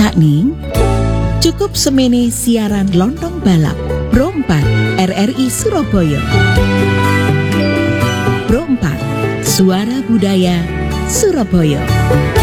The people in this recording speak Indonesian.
Sakning cukup semene siaran Lontong Balap Pro 4 RRI Surabaya. Pro 4 Suara Budaya Surabaya.